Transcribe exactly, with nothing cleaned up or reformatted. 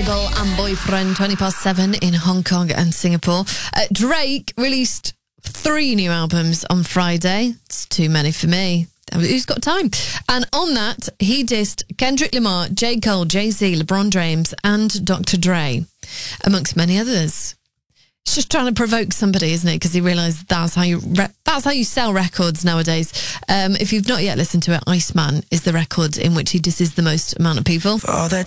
Single and Boyfriend, twenty past seven in Hong Kong and Singapore. Uh, Drake released three new albums on Friday. It's too many for me. Who's got time? And on that, he dissed Kendrick Lamar, J. Cole, Jay-Z, LeBron James, and Doctor Dre, amongst many others. It's just trying to provoke somebody, isn't it? Because he realised that's how you re- that's how you sell records nowadays. Um, if you've not yet listened to it, Iceman is the record in which he disses the most amount of people. For all that